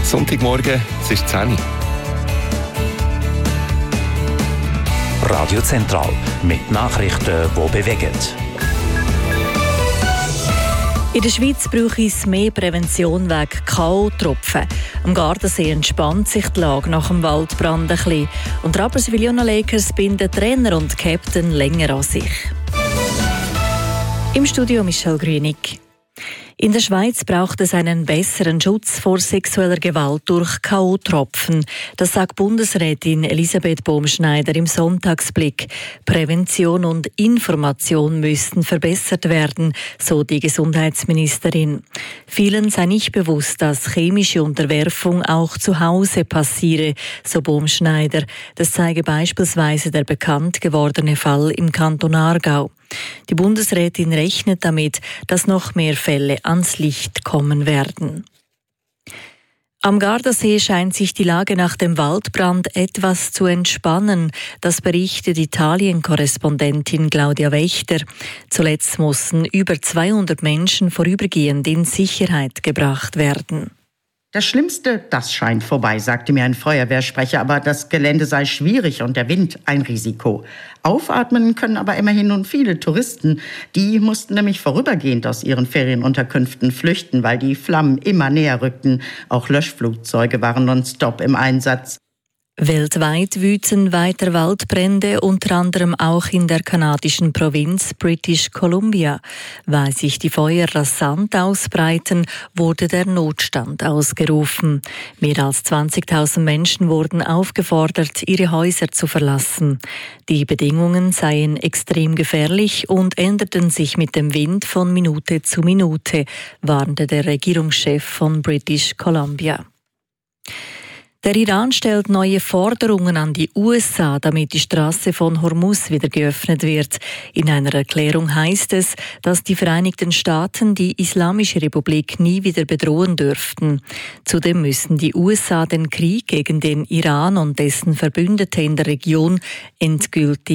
Sonntagmorgen, es ist 10 Uhr. Radio Zentral mit Nachrichten, die bewegen. In der Schweiz brauche es mehr Prävention wegen K.O.-Tropfen. Am Gardasee entspannt sich die Lage nach dem Waldbrand ein bisschen. Und die Rapperswil-Jona Lakers binden Trainer und Captain länger an sich. Im Studio Michelle Grünig. In der Schweiz braucht es einen besseren Schutz vor sexueller Gewalt durch K.O.-Tropfen. Das sagt Bundesrätin Elisabeth Bohm-Schneider im Sonntagsblick. Prävention und Information müssten verbessert werden, so die Gesundheitsministerin. Vielen sei nicht bewusst, dass chemische Unterwerfung auch zu Hause passiere, so Bohm-Schneider. Das zeige beispielsweise der bekannt gewordene Fall im Kanton Aargau. Die Bundesrätin rechnet damit, dass noch mehr Fälle ans Licht kommen werden. Am Gardasee scheint sich die Lage nach dem Waldbrand etwas zu entspannen. Das berichtet Italien-Korrespondentin Claudia Wächter. Zuletzt mussten über 200 Menschen vorübergehend in Sicherheit gebracht werden. Das Schlimmste, das scheint vorbei, sagte mir ein Feuerwehrsprecher, aber das Gelände sei schwierig und der Wind ein Risiko. Aufatmen können aber immerhin nun viele Touristen. Die mussten nämlich vorübergehend aus ihren Ferienunterkünften flüchten, weil die Flammen immer näher rückten. Auch Löschflugzeuge waren nonstop im Einsatz. Weltweit wüten weiter Waldbrände, unter anderem auch in der kanadischen Provinz British Columbia. Weil sich die Feuer rasant ausbreiten, wurde der Notstand ausgerufen. Mehr als 20.000 Menschen wurden aufgefordert, ihre Häuser zu verlassen. Die Bedingungen seien extrem gefährlich und änderten sich mit dem Wind von Minute zu Minute, warnte der Regierungschef von British Columbia. Der Iran stellt neue Forderungen an die USA, damit die Straße von Hormuz wieder geöffnet wird. In einer Erklärung heißt es, dass die Vereinigten Staaten die Islamische Republik nie wieder bedrohen dürften. Zudem müssen die USA den Krieg gegen den Iran und dessen Verbündete in der Region endgültig